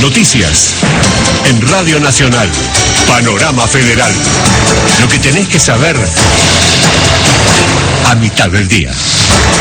Noticias en Radio Nacional. Panorama Federal. Lo que tenés que saber a mitad del día.